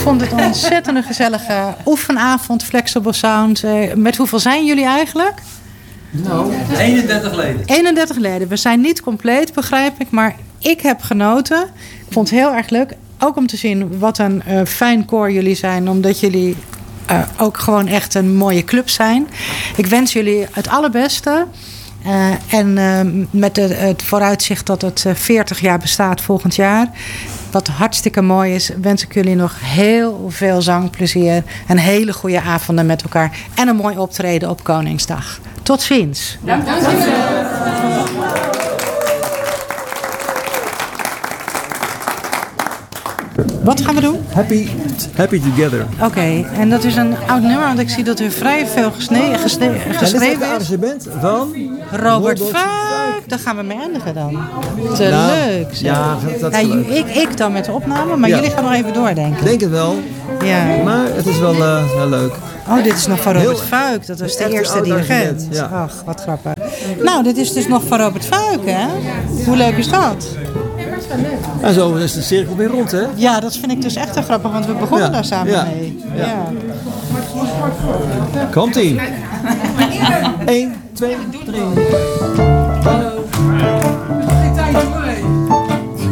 vond het een ontzettend gezellige oefenavond, Flexible Sound. Met hoeveel zijn jullie eigenlijk? Nou, 31 leden. 31 leden. We zijn niet compleet, begrijp ik. Maar ik heb genoten. Ik vond het heel erg leuk. Ook om te zien wat een fijn koor jullie zijn. Omdat jullie ook gewoon echt een mooie club zijn. Ik wens jullie het allerbeste. Met het vooruitzicht dat het 40 jaar bestaat volgend jaar. Wat hartstikke mooi is, wens ik jullie nog heel veel zangplezier. En hele goede avonden met elkaar. En een mooi optreden op Koningsdag. Tot ziens. Dank u wel. Wat gaan we doen? Happy Together. Oké, en dat is een oud nummer, want ik zie dat er vrij veel geschreven is. Dit is het arrangement van Robert Fuik. Daar gaan we mee eindigen dan. Te leuk. Zeg. Ja, dat is leuk. Ik dan met de opname, maar jullie gaan nog even doordenken. Denk het wel. Ja. Maar het is wel heel leuk. Oh, dit is nog van Robert Fuik. Dat was de eerste dirigent. Ja. Ach, wat grappig. Nou, dit is dus nog van Robert Fuik, hè? Hoe leuk is dat? En zo is de cirkel weer rond, hè? Ja, dat vind ik dus echt heel grappig, want we begonnen daar samen mee. Ja. Komt-ie. 1, 2, 3. Hallo.